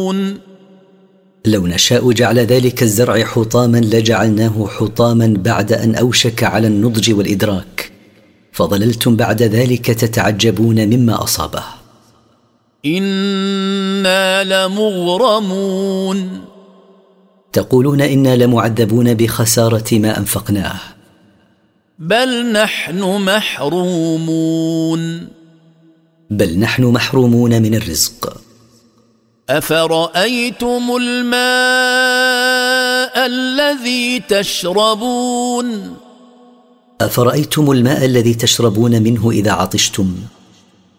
لو نشاء جعل ذلك الزرع حطاما لجعلناه حطاما بعد أن أوشك على النضج والإدراك، فظللتم بعد ذلك تتعجبون مما أصابه. إنا لمغرمون، تقولون إنا لمعذبون بخسارة ما أنفقناه. بل نحن محرومون، بل نحن محرومون من الرزق. أفرأيتم الماء الذي تشربون، أفرأيتم الماء الذي تشربون منه إذا عطشتم؟